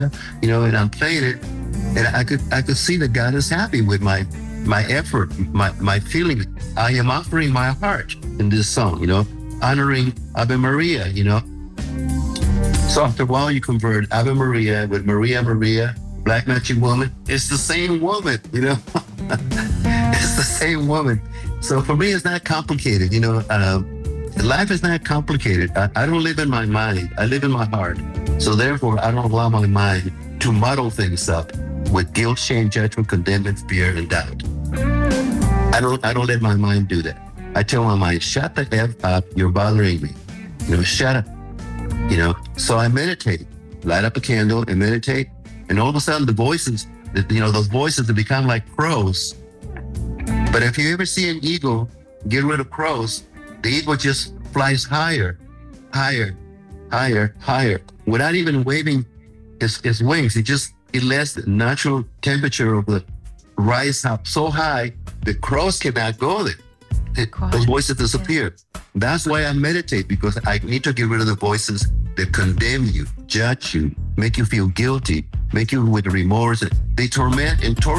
And I'm playing it, and I could see that God is happy with my effort, my feeling. I am offering my heart in this song, honoring Ave Maria. So after a while, you convert Ave Maria with Maria Maria, Black Magic Woman. It's the same woman. It's the same woman. So for me, it's not complicated. Life is not complicated. I don't live in my mind. I live in my heart. So therefore, I don't allow my mind to muddle things up with guilt, shame, judgment, condemnation, fear, and doubt. I don't let my mind do that. I tell my mind, shut the F up. You're bothering me. Shut up. So I meditate, light up a candle and meditate. And all of a sudden the voices, those voices that become like crows. But if you ever see an eagle get rid of crows, the eagle just flies higher, higher, higher, higher, without even waving his wings. It lets the natural temperature of the rise up so high the crows cannot go there. Those voices disappear. That's why I meditate, because I need to get rid of the voices that condemn you, judge you, make you feel guilty, make you with remorse. They torment and torture.